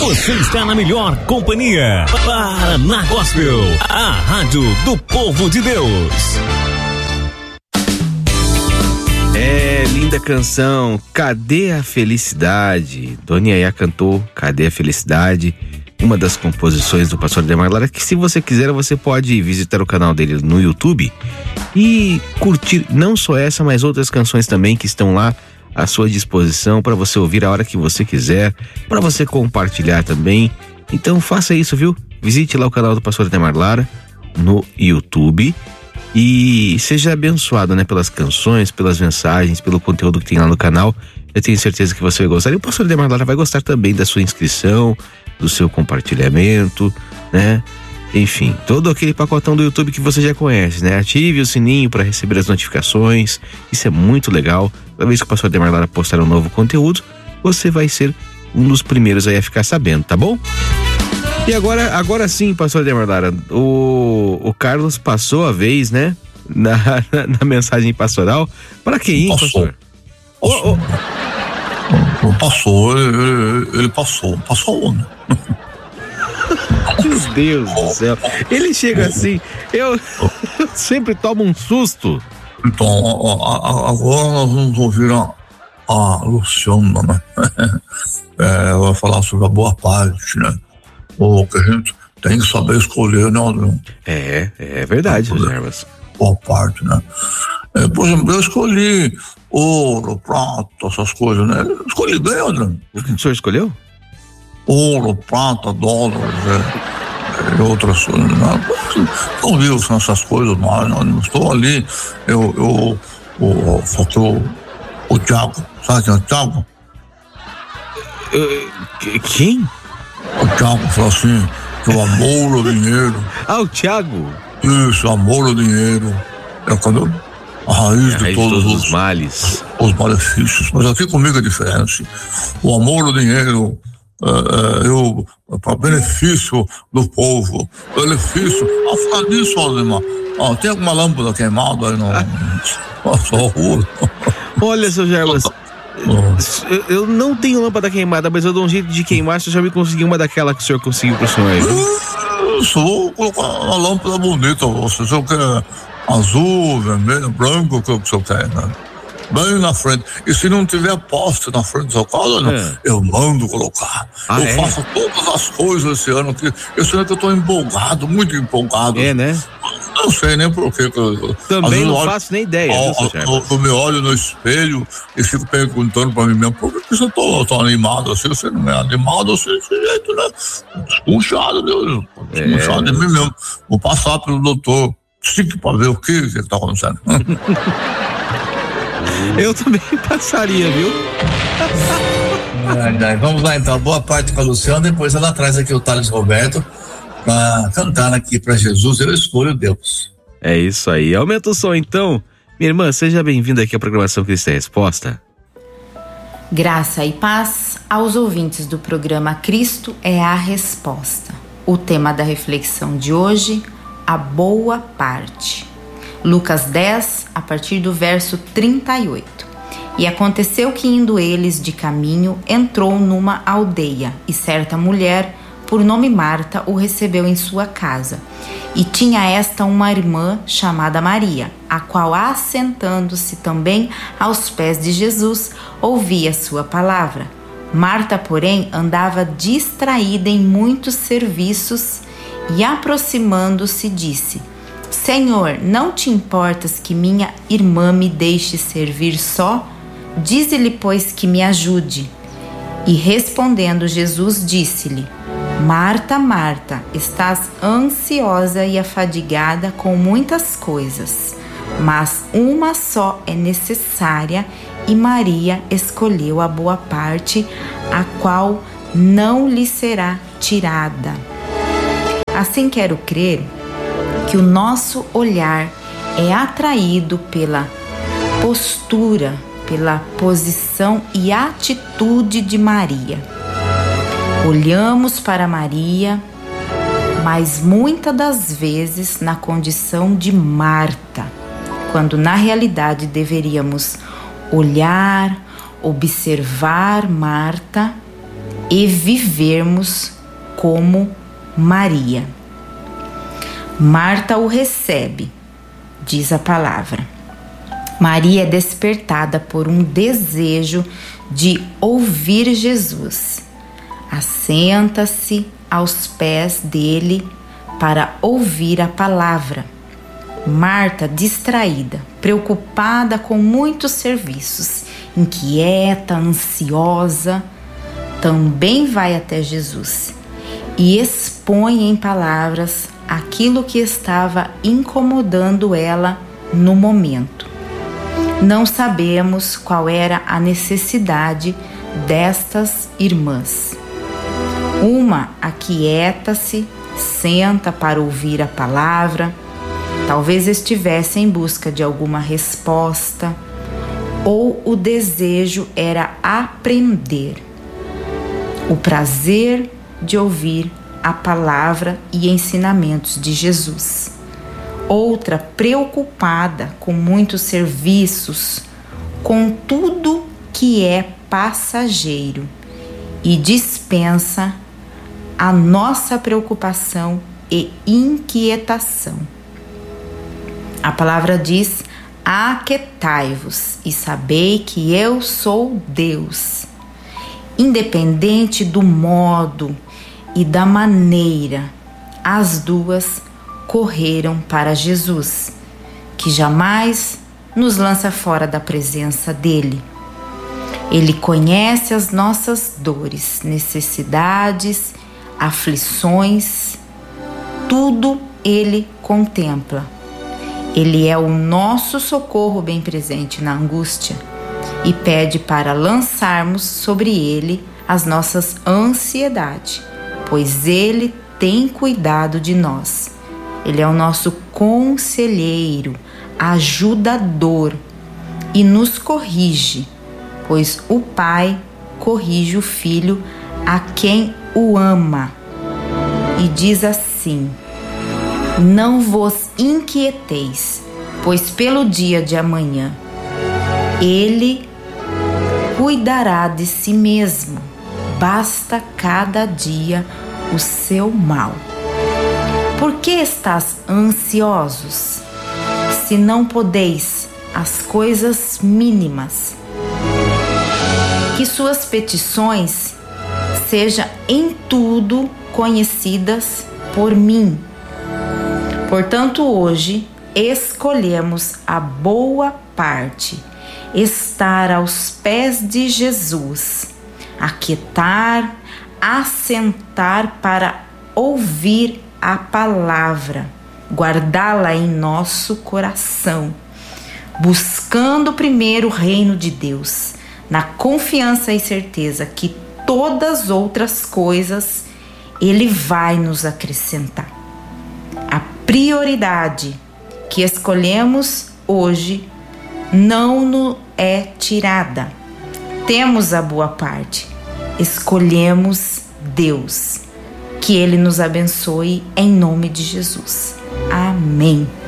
Você está na melhor companhia. Paraná Gospel, a rádio do povo de Deus. Linda canção, Cadê a Felicidade? Dona Yaya cantou Cadê a Felicidade? Uma das composições do pastor Ademar Lara, que se você quiser, você pode visitar o canal dele no YouTube e curtir não só essa, mas outras canções também que estão lá à sua disposição para você ouvir a hora que você quiser, para você compartilhar também. Então faça isso, viu? Visite lá o canal do pastor Ademar Lara no YouTube e seja abençoado, né, pelas canções, pelas mensagens, pelo conteúdo que tem lá no canal. Eu tenho certeza que você vai gostar. E o pastor Ademar Lara vai gostar também da sua inscrição, do seu compartilhamento, né? Enfim, todo aquele pacotão do YouTube que você já conhece, né? Ative o sininho para receber as notificações. Isso é muito legal. Toda vez que o pastor Ademar Lara postar um novo conteúdo, você vai ser um dos primeiros aí a ficar sabendo, tá bom? E agora sim, pastor Ademar Lara, o Carlos passou a vez, né? Na mensagem pastoral. Para quem, pastor? Passou, ele passou, né? Meu Deus do céu. Ele chega assim, eu sempre tomo um susto. Então, agora nós vamos ouvir a Luciana, né? Ela vai falar sobre a boa parte, né? O que a gente tem que saber escolher, né, Adriano? É verdade, Jarbas. Boa parte, né? Por exemplo, eu escolhi ouro, prata, essas coisas, né? Eu escolhi bem, Adriano. O que o senhor escolheu? Ouro, prata, dólares, e outras coisas, né? Não viu essas coisas mais, não estou ali, faltou o Thiago, sabe quem é o Thiago? Quem? O Thiago falou assim, que o amor ao dinheiro. O Thiago? Isso, amor ao dinheiro. Quando a raiz de todos os males. Os malefícios. Mas aqui comigo é diferente. O amor ao dinheiro, para benefício do povo. Benefício. Falar disso, Aldemar. Tem alguma lâmpada queimada aí no sua rua? Olha, seu Jarbas. Eu não tenho lâmpada queimada, mas eu dou um jeito de queimar se eu já me conseguir uma daquela que o senhor conseguiu pro senhor aí. Isso, vou colocar uma lâmpada bonita, você só quer azul, vermelho, branco, o que o senhor quer, né? Bem na frente. E se não tiver poste na frente da sua casa, né? Eu mando colocar. Eu faço todas as coisas esse ano que esse ano que eu tô empolgado, muito empolgado. Né? Não sei nem por quê. Também não faço nem ideia. Eu me olho no espelho e fico perguntando pra mim mesmo, por que você tô animado assim? Você não é animado assim, desse jeito, né? Desconchado, Deus. Desconchado de mim mesmo. Vou passar pelo doutor Chique pra ver o que tá acontecendo. Eu também passaria, viu? Vamos lá então, boa parte com a Luciana, depois ela traz aqui o Thales Roberto para cantar aqui para Jesus, eu escolho Deus. É isso aí, aumenta o som então. Minha irmã, seja bem-vinda aqui à programação Cristo é Resposta. Graça e paz aos ouvintes do programa Cristo é a Resposta. O tema da reflexão de hoje, a boa parte. Lucas 10, a partir do verso 38. E aconteceu que, indo eles de caminho, entrou numa aldeia, e certa mulher, por nome Marta, o recebeu em sua casa. E tinha esta uma irmã chamada Maria, a qual, assentando-se também aos pés de Jesus, ouvia sua palavra. Marta, porém, andava distraída em muitos serviços, e aproximando-se, disse: Senhor, não te importas que minha irmã me deixe servir só? Dize-lhe, pois, que me ajude. E respondendo Jesus, disse-lhe: Marta, Marta, estás ansiosa e afadigada com muitas coisas, mas uma só é necessária, e Maria escolheu a boa parte, a qual não lhe será tirada. Assim quero crer que o nosso olhar é atraído pela postura, pela posição e atitude de Maria. Olhamos para Maria, mas muitas das vezes na condição de Marta, quando na realidade deveríamos olhar, observar Marta e vivermos como Maria. Marta o recebe, diz a palavra. Maria é despertada por um desejo de ouvir Jesus. Assenta-se aos pés dele para ouvir a palavra. Marta, distraída, preocupada com muitos serviços, inquieta, ansiosa, também vai até Jesus e expõe em palavras aquilo que estava incomodando ela no momento. Não sabemos qual era a necessidade destas irmãs. Uma aquieta-se, senta para ouvir a palavra, talvez estivesse em busca de alguma resposta, ou o desejo era aprender. O prazer de ouvir a palavra e ensinamentos de Jesus. Outra preocupada com muitos serviços, com tudo que é passageiro e dispensa a nossa preocupação e inquietação. A palavra diz: aquietai-vos e sabei que eu sou Deus. Independente do modo e da maneira, as duas correram para Jesus, que jamais nos lança fora da presença dele. Ele conhece as nossas dores, necessidades, aflições, tudo ele contempla. Ele é o nosso socorro bem presente na angústia e pede para lançarmos sobre ele as nossas ansiedades, pois ele tem cuidado de nós. Ele é o nosso conselheiro, ajudador e nos corrige, pois o Pai corrige o Filho a quem o ama. E diz assim: não vos inquieteis, pois pelo dia de amanhã ele cuidará de si mesmo. Basta cada dia o seu mal. Por que estás ansiosos, se não podeis as coisas mínimas? Que suas petições sejam em tudo conhecidas por mim. Portanto, hoje escolhemos a boa parte, estar aos pés de Jesus, aquietar, assentar para ouvir a palavra, guardá-la em nosso coração, buscando primeiro o reino de Deus, na confiança e certeza que todas as outras coisas Ele vai nos acrescentar. A prioridade que escolhemos hoje não nos é tirada. Temos a boa parte, escolhemos Deus. Que Ele nos abençoe em nome de Jesus. Amém.